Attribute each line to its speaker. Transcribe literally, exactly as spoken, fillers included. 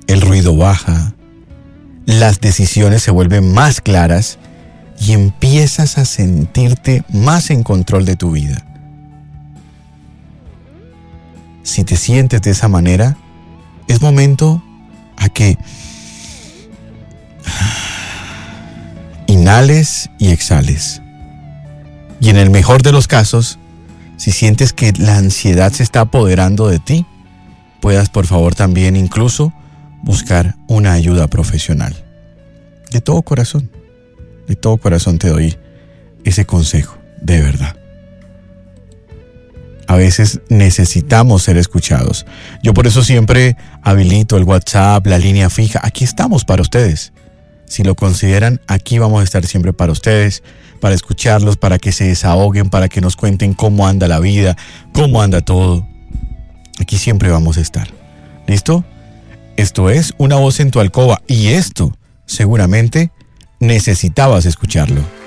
Speaker 1: el ruido baja, las decisiones se vuelven más claras y empiezas a sentirte más en control de tu vida. Si te sientes de esa manera, es momento a que inhales y exhales. Y en el mejor de los casos, si sientes que la ansiedad se está apoderando de ti, puedas por favor también incluso buscar una ayuda profesional. De todo corazón, de todo corazón te doy ese consejo, de verdad. A veces necesitamos ser escuchados. Yo por eso siempre habilito el WhatsApp, la línea fija. Aquí estamos para ustedes. Si lo consideran, aquí vamos a estar siempre para ustedes, para escucharlos, para que se desahoguen, para que nos cuenten cómo anda la vida, cómo anda todo. Aquí siempre vamos a estar. ¿Listo? Esto es Una Voz en tu Alcoba y esto seguramente necesitabas escucharlo.